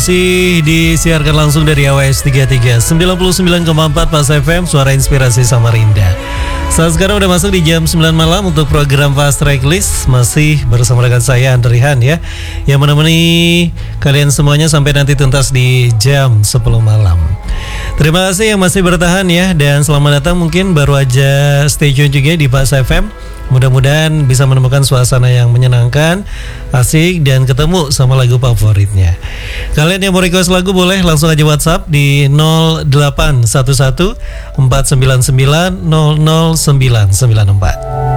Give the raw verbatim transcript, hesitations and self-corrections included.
Masih disiarkan langsung dari A W S tiga puluh tiga sembilan puluh sembilan koma empat Pas F M, suara inspirasi Samarinda. Saat sekarang udah masuk di jam sembilan malam untuk program Fast Track List. Masih bersama dengan saya Andrihan ya, yang menemani kalian semuanya sampai nanti tuntas di jam sepuluh malam. Terima kasih yang masih bertahan ya, dan selamat datang mungkin baru aja stay tune juga di Pas F M. Mudah-mudahan bisa menemukan suasana yang menyenangkan, asik, dan ketemu sama lagu favoritnya. Kalian yang mau request lagu boleh langsung aja WhatsApp di nol delapan satu satu empat sembilan sembilan nol nol sembilan sembilan empat.